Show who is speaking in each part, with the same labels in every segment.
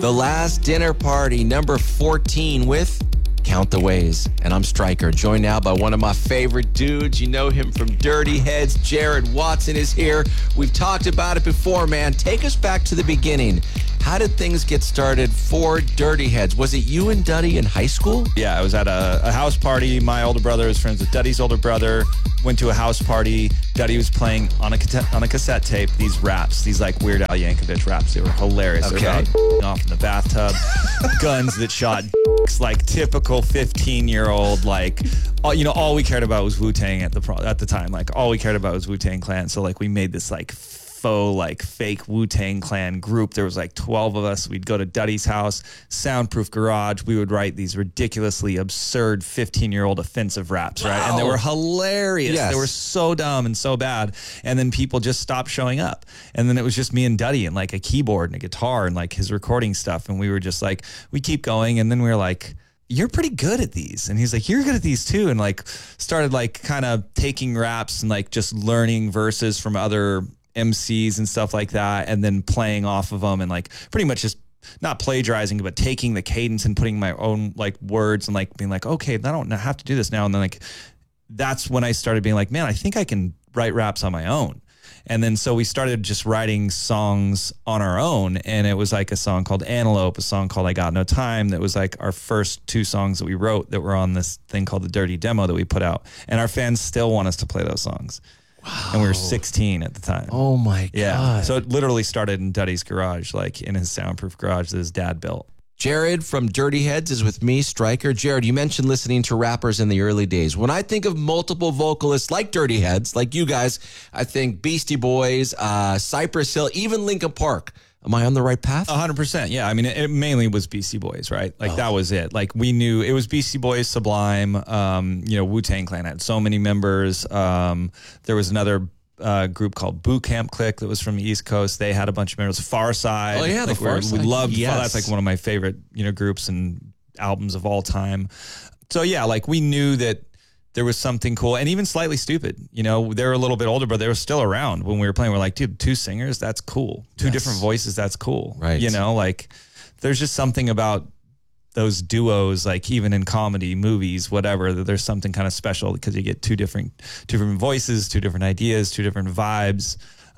Speaker 1: The Last Dinner Party, number 14 with Count the Ways. And I'm Stryker, joined now by one of my favorite dudes. You know him from Dirty Heads. Jared Watson is here. We've talked about it before, man. Take us back to the beginning. How did things get started for Dirty Heads? Was it you and Duddy in high school?
Speaker 2: Yeah, I was at a house party. My older brother was friends with Duddy's older brother. Went to a house party. Duddy was playing on a cassette tape these raps, these like Weird Al Yankovic raps. They were hilarious.
Speaker 1: Okay.
Speaker 2: They were about off in the bathtub, guns that shot like typical 15-year-old, like, all we cared about was Wu-Tang at the time. Like, all we cared about was Wu-Tang Clan. So, like, we made this, like, faux, like, fake Wu-Tang Clan group. There was, like, 12 of us. We'd go to Duddy's house, soundproof garage. We would write these ridiculously absurd 15-year-old offensive raps, right? And they were hilarious.
Speaker 1: Yes.
Speaker 2: They were so dumb and so bad. And then people just stopped showing up. And then it was just me and Duddy and, like, a keyboard and a guitar and, like, his recording stuff. And we were just, like, we keep going. And then we were like, you're pretty good at these. And he's like, you're good at these too. And, like, started, like, kind of taking raps and, like, just learning verses from other MCs and stuff like that, and then playing off of them and, like, pretty much just not plagiarizing, but taking the cadence and putting my own, like, words and, like, being like, okay, I don't have to do this now. And then, like, that's when I started being like, man, I think I can write raps on my own. And then so we started just writing songs on our own, and it was like a song called Antelope, a song called I Got No Time, that was like our first two songs that we wrote that were on this thing called the Dirty Demo that we put out. And our fans still want us to play those songs. Wow. And we were 16 at the time.
Speaker 1: Oh my God.
Speaker 2: Yeah. So it literally started in Duddy's garage, like in his soundproof garage that his dad built.
Speaker 1: Jared from Dirty Heads is with me, Stryker. Jared, you mentioned listening to rappers in the early days. When I think of multiple vocalists like Dirty Heads, like you guys, I think Beastie Boys, Cypress Hill, even Linkin Park. Am I on the right path?
Speaker 2: 100%. Yeah. I mean, it mainly was Beastie Boys, right? Like, that was it. Like, we knew it was Beastie Boys, Sublime, Wu-Tang Clan had so many members. There was another group called Boot Camp Click that was from the East Coast. They had a bunch of members. Far Side.
Speaker 1: Oh, yeah,
Speaker 2: like,
Speaker 1: the Far Side.
Speaker 2: We loved,
Speaker 1: yes.
Speaker 2: That's like one of my favorite, groups and albums of all time. So, yeah, like, we knew that there was something cool, and even Slightly Stupid. They're a little bit older, but they were still around when we were playing. We're like, dude, two singers, that's cool. Two different voices, that's cool.
Speaker 1: Right.
Speaker 2: Like, there's just something about those duos, like, even in comedy, movies, whatever, that there's something kind of special because you get two different voices, two different ideas, two different vibes.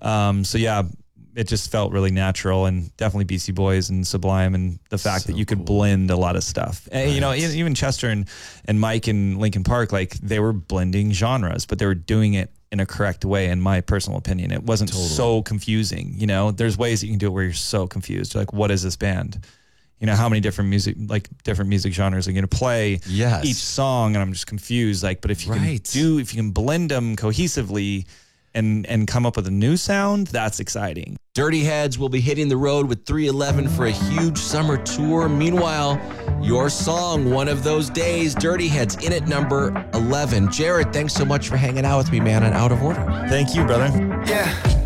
Speaker 2: So yeah, it just felt really natural, and definitely Beastie Boys and Sublime, and the fact that you could blend a lot of stuff. And, even Chester and Mike and Linkin Park, like, they were blending genres, but they were doing it in a correct way, in my personal opinion. It wasn't so confusing. There's ways that you can do it where you're so confused. Like, what is this band? How many different music genres are going to play each song? And I'm just confused. Like, but if you can blend them cohesively and come up with a new sound, that's exciting.
Speaker 1: Dirty Heads will be hitting the road with 311 for a huge summer tour. Meanwhile, your song, One of Those Days, Dirty Heads, in at number 11. Jared, thanks so much for hanging out with me, man, on Out of Order.
Speaker 2: Thank you, brother.
Speaker 3: Yeah.